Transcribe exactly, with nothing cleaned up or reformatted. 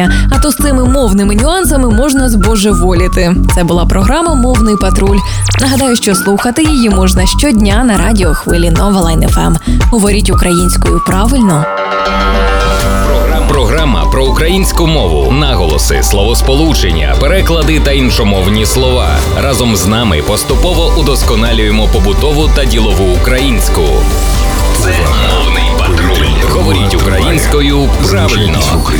А то з цими мовними нюансами можна збожеволіти. Це була програма «Мовний патруль». Нагадаю, що слухати її можна щодня на радіохвилі Нова Лайн еф ем. Говоріть українською правильно. Програма про українську мову, наголоси, словосполучення, переклади та іншомовні слова. Разом з нами поступово удосконалюємо побутову та ділову українську. Це «Мовний патруль». Говоріть українською правильно.